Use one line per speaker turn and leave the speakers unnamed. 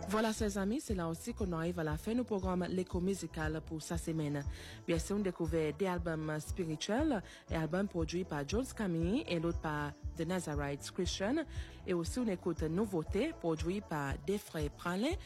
Voilà, chers amis, c'est là aussi qu'on arrive à la fin du programme L'écho musical pour sa semaine. Bien sûr, on découvre des albums spirituels, des albums produits par Jules Camille et l'autre par The Nazarites Christian. Et aussi, on écoute Nouveautés produits par des frères Pralin